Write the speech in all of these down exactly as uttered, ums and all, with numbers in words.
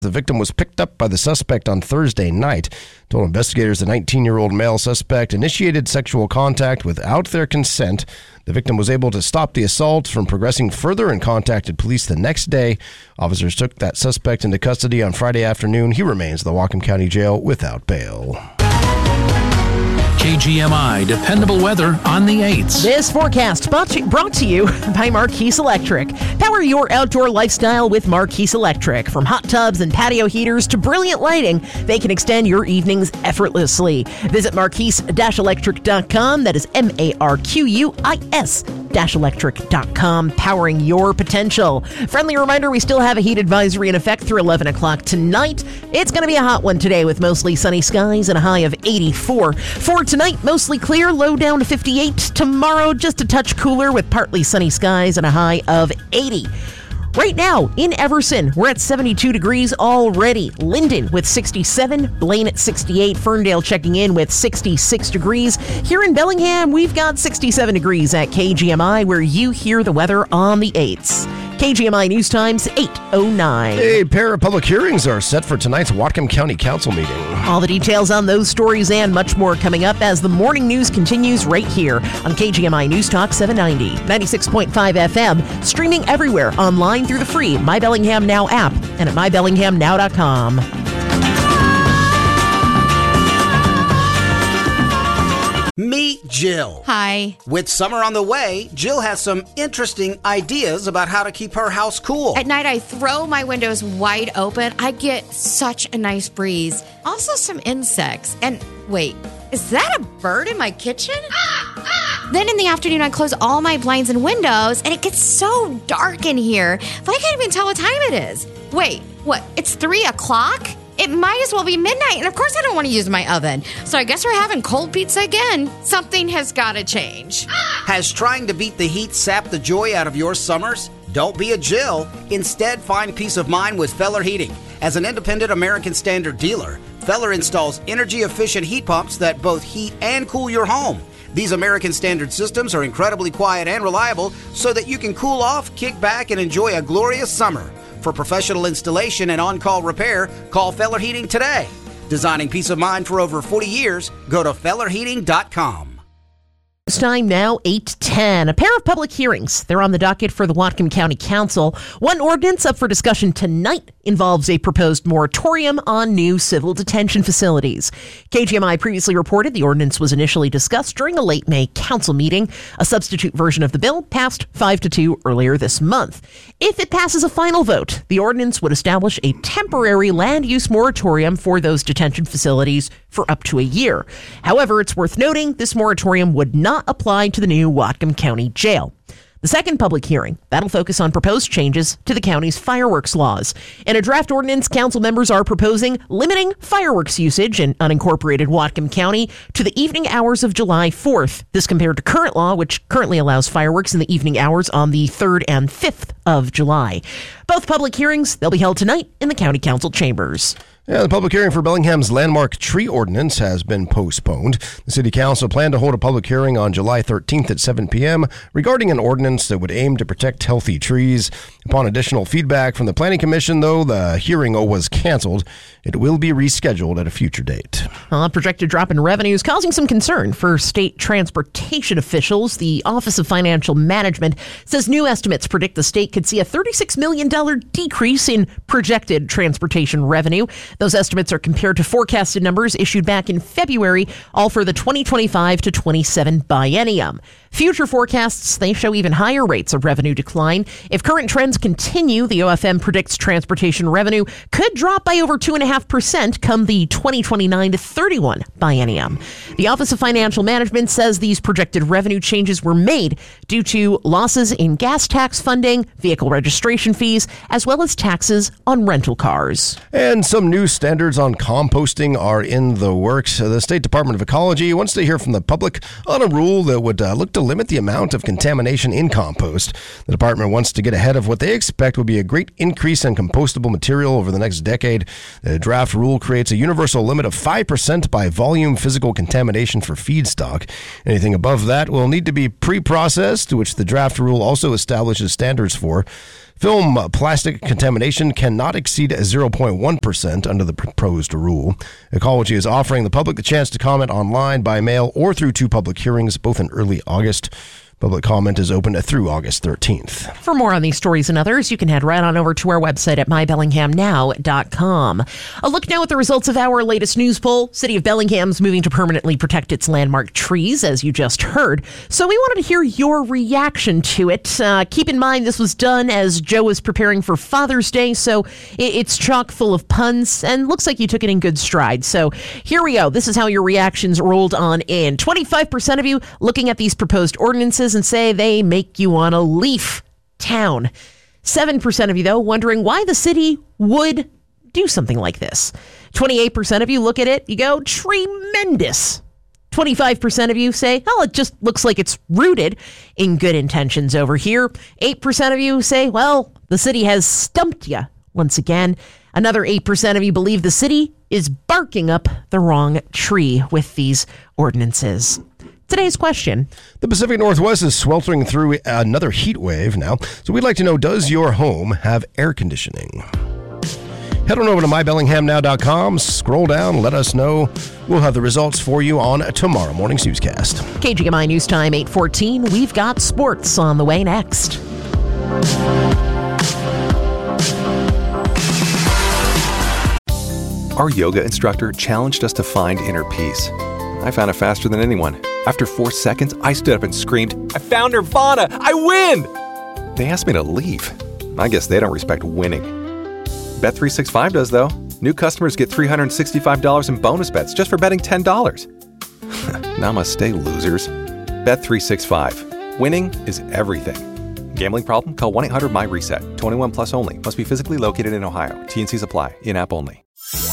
The victim was picked up by the suspect on Thursday night. Told investigators the nineteen-year-old male suspect initiated sexual contact without their consent. The victim was able to stop the assault from progressing further and contacted police the next day. Officers took that suspect into custody on Friday afternoon. He remains in the Whatcom County Jail without bail. K G M I dependable weather on the eights. This forecast brought to, brought to you by Marquise Electric. Power your outdoor lifestyle with Marquise Electric. From hot tubs and patio heaters to brilliant lighting, they can extend your evenings effortlessly. Visit marquise dash electric dot com. That is M A R Q U I S dash electric dot com, powering your potential. Friendly reminder, we still have a heat advisory in effect through eleven o'clock tonight. It's going to be a hot one today with mostly sunny skies and a high of eighty-four. For tonight, mostly clear, low down to fifty-eight. Tomorrow, just a touch cooler with partly sunny skies and a high of eighty. Right now, in Everson, we're at seventy-two degrees already. Linden with sixty-seven, Blaine at sixty-eight, Ferndale checking in with sixty-six degrees. Here in Bellingham, we've got sixty-seven degrees at K G M I, where you hear the weather on the eights. K G M I News Times, eight oh nine. A pair of public hearings are set for tonight's Whatcom County Council meeting. All the details on those stories and much more coming up as the morning news continues right here on K G M I News Talk seven ninety, ninety-six point five F M, streaming everywhere online through the free My Bellingham Now app and at my bellingham now dot com. Meet Jill. Hi. With summer on the way, Jill has some interesting ideas about how to keep her house cool. At night, I throw my windows wide open. I get such a nice breeze. Also, some insects. And wait, is that a bird in my kitchen? Then in the afternoon, I close all my blinds and windows, and it gets so dark in here that I can't even tell what time it is. Wait, what? It's three o'clock? It might as well be midnight, and of course I don't want to use my oven. So I guess we're having cold pizza again. Something has got to change. Has trying to beat the heat sapped the joy out of your summers? Don't be a Jill. Instead, find peace of mind with Feller Heating. As an independent American Standard dealer, Feller installs energy-efficient heat pumps that both heat and cool your home. These American Standard systems are incredibly quiet and reliable so that you can cool off, kick back, and enjoy a glorious summer. For professional installation and on-call repair, call Feller Heating today. Designing peace of mind for over forty years, go to feller heating dot com. It's time now, eight ten. A pair of public hearings. They're on the docket for the Whatcom County Council. One ordinance up for discussion tonight involves a proposed moratorium on new civil detention facilities. K G M I previously reported the ordinance was initially discussed during a late May council meeting. A substitute version of the bill passed five to two earlier this month. If it passes a final vote, the ordinance would establish a temporary land use moratorium for those detention facilities for up to a year. However, it's worth noting this moratorium would not apply to the new Whatcom County Jail. The second public hearing, that'll focus on proposed changes to the county's fireworks laws. In a draft ordinance, council members are proposing limiting fireworks usage in unincorporated Whatcom County to the evening hours of July fourth. This compared to current law, which currently allows fireworks in the evening hours on the third and fifth of July. Both public hearings, they'll be held tonight in the county council chambers. Yeah, the public hearing for Bellingham's landmark tree ordinance has been postponed. The city council planned to hold a public hearing on July thirteenth at seven p.m. regarding an ordinance that would aim to protect healthy trees. Upon additional feedback from the planning commission, though, the hearing was canceled. It will be rescheduled at a future date. A projected drop in revenues causing some concern for state transportation officials. The Office of Financial Management says new estimates predict the state could see a thirty-six million dollars decrease in projected transportation revenue. Those estimates are compared to forecasted numbers issued back in February, all for the twenty twenty-five to twenty-seven biennium. Future forecasts, they show even higher rates of revenue decline. If current trends continue, the O F M predicts transportation revenue could drop by over two point five percent come the twenty twenty-nine to thirty-one biennium. The Office of Financial Management says these projected revenue changes were made due to losses in gas tax funding, vehicle registration fees, as well as taxes on rental cars. And some new standards on composting are in the works. The State Department of Ecology wants to hear from the public on a rule that would uh, look to limit the amount of contamination in compost. The department wants to get ahead of what they expect will be a great increase in compostable material over the next decade. The draft rule creates a universal limit of five percent by volume physical contamination for feedstock. Anything above that will need to be pre-processed, which the draft rule also establishes standards for. Film plastic contamination cannot exceed zero point one percent under the proposed rule. Ecology is offering the public the chance to comment online, by mail, or through two public hearings, both in early August. Public comment is open through August thirteenth. For more on these stories and others, you can head right on over to our website at my bellingham now dot com. A look now at the results of our latest news poll. City of Bellingham's moving to permanently protect its landmark trees, as you just heard. So we wanted to hear your reaction to it. Uh, keep in mind, this was done as Joe was preparing for Father's Day, so it, it's chock full of puns, and looks like you took it in good stride. So here we go. This is how your reactions rolled on in. twenty-five percent of you looking at these proposed ordinances and say they make you want to leave town. seven percent of you, though, wondering why the city would do something like this. twenty-eight percent of you look at it, you go, tremendous. twenty-five percent of you say, oh, it just looks like it's rooted in good intentions over here. eight percent of you say, well, the city has stumped you once again. Another eight percent of you believe the city is barking up the wrong tree with these ordinances. Today's question. The Pacific Northwest is sweltering through another heat wave now, so we'd like to know, does your home have air conditioning? Head on over to my bellingham now dot com, scroll down, let us know. We'll have the results for you on tomorrow morning's newscast. K G M I News Time eight fourteen. We've got sports on the way next. Our yoga instructor challenged us to find inner peace. I found it faster than anyone. After four seconds, I stood up and screamed, I found Nirvana! I win! They asked me to leave. I guess they don't respect winning. Bet three sixty-five does, though. New customers get three hundred sixty-five dollars in bonus bets just for betting ten dollars. Namaste, losers. Bet three sixty-five. Winning is everything. Gambling problem? Call one eight hundred my reset. twenty-one plus only. Must be physically located in Ohio. T and Cs apply. In-app only.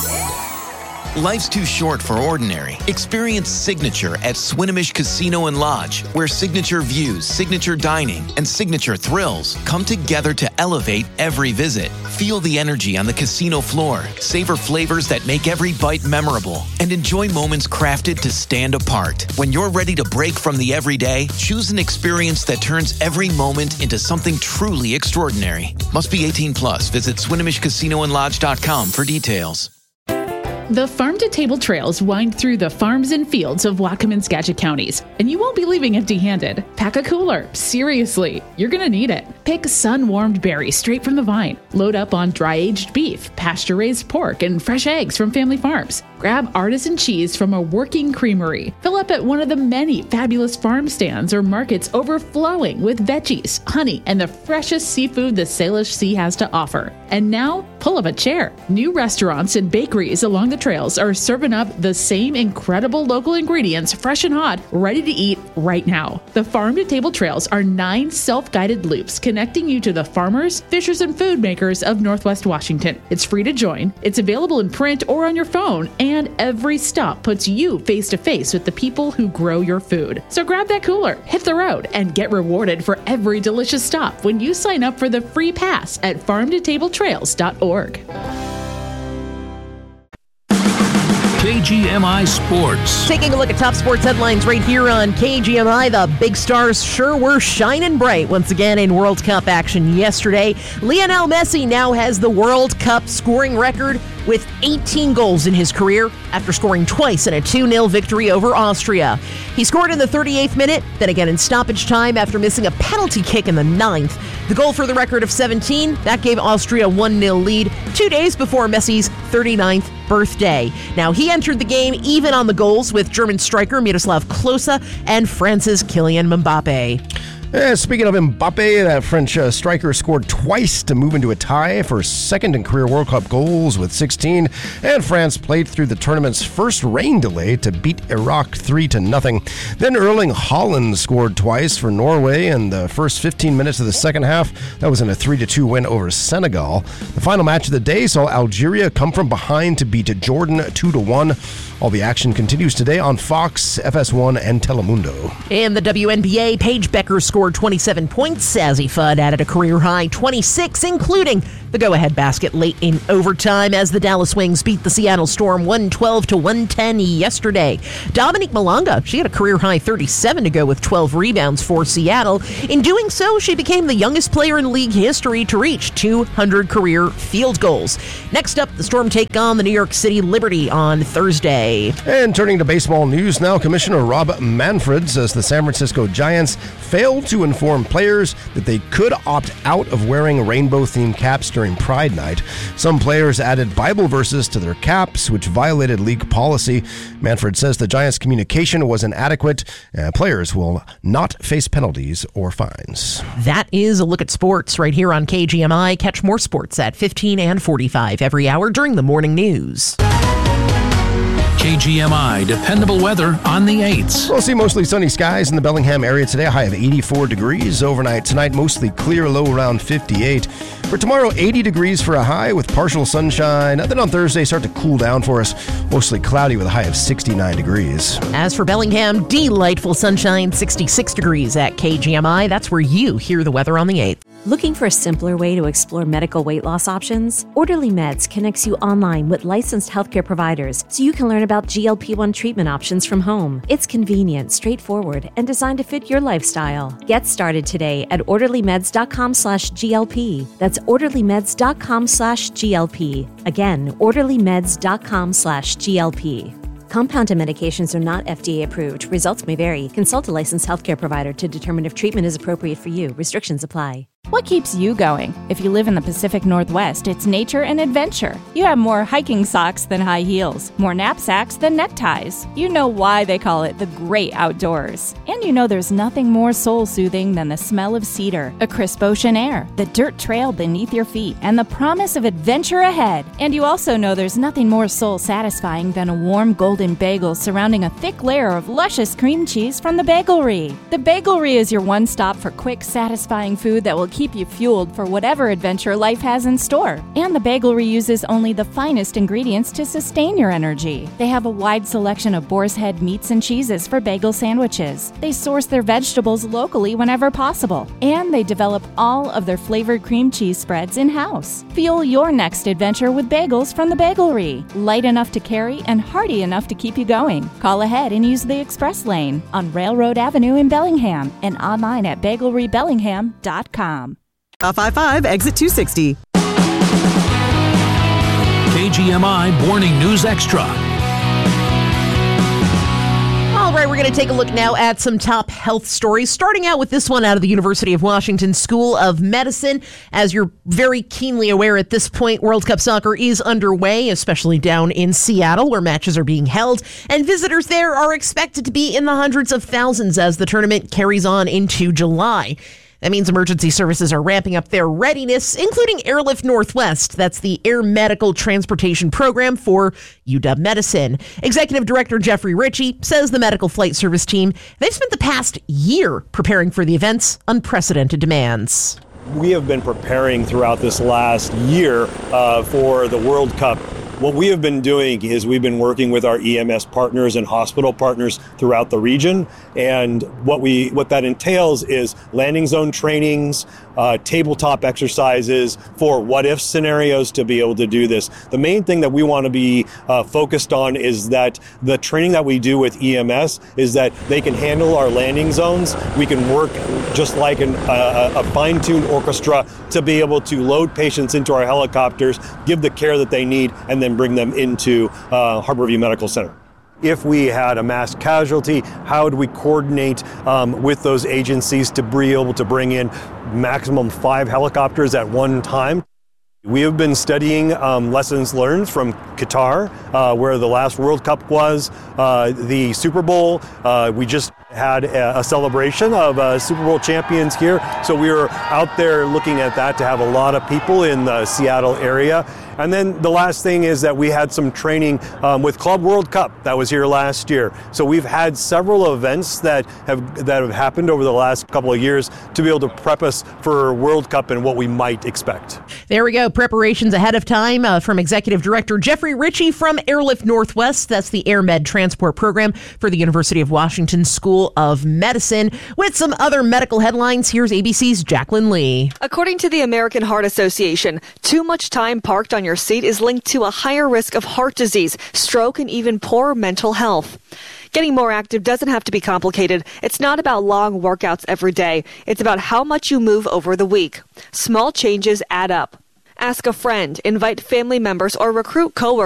Life's too short for ordinary. Experience Signature at Swinomish Casino and Lodge, where signature views, signature dining, and signature thrills come together to elevate every visit. Feel the energy on the casino floor, savor flavors that make every bite memorable, and enjoy moments crafted to stand apart. When you're ready to break from the everyday, choose an experience that turns every moment into something truly extraordinary. Must be eighteen plus. Visit Swinomish Casino and Lodge dot com for details. The farm-to-table trails wind through the farms and fields of Whatcom and Skagit counties, and you won't be leaving empty-handed. Pack a cooler. Seriously, you're going to need it. Pick sun-warmed berries straight from the vine. Load up on dry-aged beef, pasture-raised pork, and fresh eggs from family farms. Grab artisan cheese from a working creamery. Fill up at one of the many fabulous farm stands or markets overflowing with veggies, honey, and the freshest seafood the Salish Sea has to offer. And now, pull up a chair. New restaurants and bakeries along the trails are serving up the same incredible local ingredients, fresh and hot, ready to eat right now. The Farm to Table Trails are nine self-guided loops connecting you to the farmers, fishers, and food makers of Northwest Washington. It's free to join. It's available in print or on your phone, and every stop puts you face to face with the people who grow your food. So grab that cooler, hit the road, and get rewarded for every delicious stop when you sign up for the free pass at farm to table trails dot org. K G M I Sports. Taking a look at top sports headlines right here on K G M I. The big stars sure were shining bright once again in World Cup action yesterday. Lionel Messi now has the World Cup scoring record with eighteen goals in his career after scoring twice in a two nil victory over Austria. He scored in the thirty-eighth minute, then again in stoppage time after missing a penalty kick in the ninth. The goal for the record of seventeen, that gave Austria a one nil lead two days before Messi's thirty-ninth birthday. Now, he entered the game even on the goals with German striker Miroslav Klose and France's Kylian Mbappe. Uh, speaking of Mbappe, that French uh, striker scored twice to move into a tie for second in career World Cup goals with sixteen, and France played through the tournament's first rain delay to beat Iraq three to nothing. Then Erling Haaland scored twice for Norway in the first fifteen minutes of the second half. That was in a three to two win over Senegal. The final match of the day saw Algeria come from behind to beat Jordan two to one. All the action continues today on Fox, F S one, and Telemundo. In the W N B A, Paige Becker scored twenty-seven points. Azzi Fudd added a career-high twenty-six, including the go-ahead basket late in overtime as the Dallas Wings beat the Seattle Storm one twelve to one ten yesterday. Dominique Malanga, she had a career-high thirty-seven to go with twelve rebounds for Seattle. In doing so, she became the youngest player in league history to reach two hundred career field goals. Next up, the Storm take on the New York City Liberty on Thursday. And turning to baseball news now, Commissioner Rob Manfred says the San Francisco Giants failed to inform players that they could opt out of wearing rainbow-themed caps during Pride Night. Some players added Bible verses to their caps, which violated league policy. Manfred says the Giants' communication was inadequate, and players will not face penalties or fines. That is a look at sports right here on K G M I. Catch more sports at fifteen and forty-five every hour during the morning news. K G M I dependable weather on the eights. We'll see mostly sunny skies in the Bellingham area today, a high of eighty-four degrees. Overnight tonight, mostly clear, low around fifty-eight. For tomorrow, eighty degrees for a high with partial sunshine. Then on Thursday, start to cool down for us, mostly cloudy with a high of sixty-nine degrees. As for Bellingham, delightful sunshine, sixty-six degrees at K G M I. That's where you hear the weather on the eighth. Looking for a simpler way to explore medical weight loss options? Orderly Meds connects you online with licensed healthcare providers so you can learn about G L P one treatment options from home. It's convenient, straightforward, and designed to fit your lifestyle. Get started today at orderlymeds.com slash GLP. That's orderlymeds.com slash GLP. Again, orderlymeds.com slash GLP. Compounded medications are not F D A approved. Results may vary. Consult a licensed healthcare provider to determine if treatment is appropriate for you. Restrictions apply. What keeps you going? If you live in the Pacific Northwest, it's nature and adventure. You have more hiking socks than high heels, more knapsacks than neckties. You know why they call it the great outdoors. And you know there's nothing more soul-soothing than the smell of cedar, a crisp ocean air, the dirt trail beneath your feet, and the promise of adventure ahead. And you also know there's nothing more soul-satisfying than a warm golden bagel surrounding a thick layer of luscious cream cheese from the Bagelry. The Bagelry is your one stop for quick, satisfying food that will keep you fueled for whatever adventure life has in store. And the Bagelry uses only the finest ingredients to sustain your energy. They have a wide selection of boar's head meats and cheeses for bagel sandwiches. They source their vegetables locally whenever possible. And they develop all of their flavored cream cheese spreads in-house. Fuel your next adventure with bagels from the Bagelry. Light enough to carry and hearty enough to keep you going. Call ahead and use the express lane on Railroad Avenue in Bellingham and online at bagelry bellingham dot com. five five exit two sixty. K G M I Morning News Extra. All right, we're going to take a look now at some top health stories, starting out with this one out of the University of Washington School of Medicine. As you're very keenly aware at this point, World Cup soccer is underway, especially down in Seattle, where matches are being held, and visitors there are expected to be in the hundreds of thousands as the tournament carries on into July. That means emergency services are ramping up their readiness, including Airlift Northwest. That's the Air Medical Transportation Program for U W Medicine. Executive Director Jeffrey Ritchie says the medical flight service team, they've spent the past year preparing for the event's unprecedented demands. We have been preparing throughout this last year uh, for the World Cup. What we have been doing is we've been working with our E M S partners and hospital partners throughout the region. And what we what that entails is landing zone trainings, uh, tabletop exercises for what-if scenarios to be able to do this. The main thing that we want to be uh, focused on is that the training that we do with E M S is that they can handle our landing zones. We can work just like an, uh, a fine-tuned orchestra to be able to load patients into our helicopters, give the care that they need, and then bring them into uh, Harborview Medical Center. If we had a mass casualty, how would we coordinate um, with those agencies to be able to bring in maximum five helicopters at one time? We have been studying um, lessons learned from Qatar, uh, where the last World Cup was, uh, the Super Bowl. Uh, we just had a, a celebration of uh, Super Bowl champions here. So we were out there looking at that to have a lot of people in the Seattle area. And then the last thing is that we had some training um, with Club World Cup that was here last year. So we've had several events that have that have happened over the last couple of years to be able to prep us for World Cup and what we might expect. There we go. Preparations ahead of time uh, from Executive Director Jeffrey Ritchie from Airlift Northwest. That's the Air Med Transport Program for the University of Washington School School of Medicine. With some other medical headlines, here's A B C's Jacqueline Lee. According to the American Heart Association, too much time parked on your seat is linked to a higher risk of heart disease, stroke, and even poor mental health. Getting more active doesn't have to be complicated. It's not about long workouts every day. It's about how much you move over the week. Small changes add up. Ask a friend, invite family members, or recruit coworkers